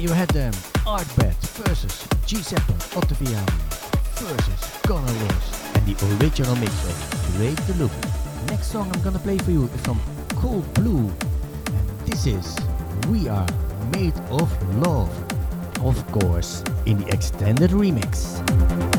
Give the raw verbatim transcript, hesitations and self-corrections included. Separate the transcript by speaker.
Speaker 1: You had them Artbed versus Giuseppe Ottaviani versus Connor Ross and the original mix of Break the Loop. Next song I'm gonna play for you is from Cold Blue, and this is We Are Made of Love, of course in the extended remix.